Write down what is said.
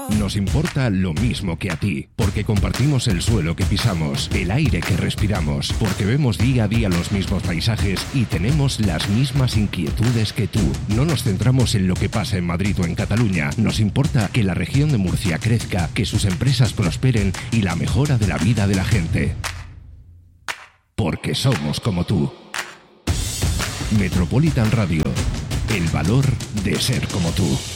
Nos importa lo mismo que a ti, porque compartimos el suelo que pisamos, el aire que respiramos, porque vemos día a día los mismos paisajes y tenemos las mismas inquietudes que tú. No nos centramos en lo que pasa en Madrid o en Cataluña. Nos importa que la región de Murcia crezca, que sus empresas prosperen y la mejora de la vida de la gente. Porque somos como tú. Metropolitan Radio. El valor de ser como tú.